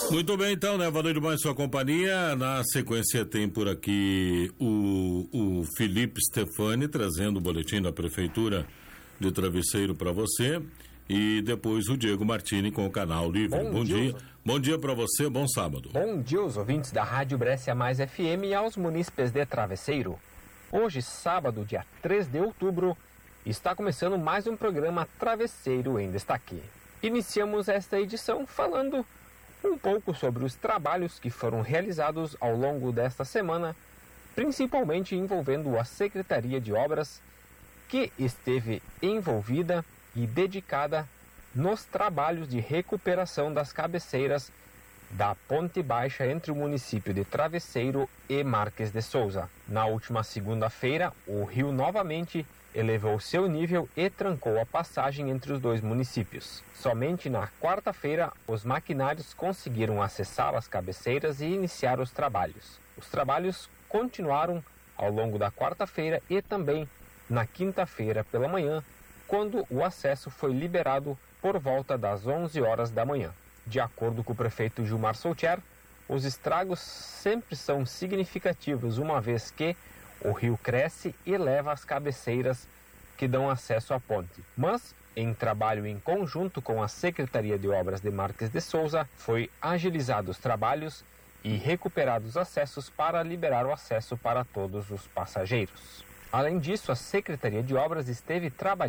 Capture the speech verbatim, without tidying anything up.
Muito bem, então, né? Valeu demais sua companhia. Na sequência tem por aqui o, o Felipe Stefani trazendo o boletim da Prefeitura de Travesseiro para você. E depois o Diego Martini com o Canal Livre. Bom, bom dia. Bom dia para você, bom sábado. Bom dia aos ouvintes da Rádio Brescia Mais F M e aos munícipes de Travesseiro. Hoje, sábado, dia três de outubro, está começando mais um programa Travesseiro em Destaque. Iniciamos esta edição falando um pouco sobre os trabalhos que foram realizados ao longo desta semana, principalmente envolvendo a Secretaria de Obras, que esteve envolvida e dedicada nos trabalhos de recuperação das cabeceiras da Ponte Baixa entre o município de Travesseiro e Marques de Souza. Na última segunda-feira, o rio novamente elevou seu nível e trancou a passagem entre os dois municípios. Somente na quarta-feira, os maquinários conseguiram acessar as cabeceiras e iniciar os trabalhos. Os trabalhos continuaram ao longo da quarta-feira e também na quinta-feira pela manhã, quando o acesso foi liberado por volta das onze horas da manhã. De acordo com o prefeito Gilmar Soucher, os estragos sempre são significativos, uma vez que o rio cresce e leva as cabeceiras que dão acesso à ponte. Mas, em trabalho em conjunto com a Secretaria de Obras de Marques de Souza, foi agilizados os trabalhos e recuperados os acessos para liberar o acesso para todos os passageiros. Além disso, a Secretaria de Obras esteve trabalhando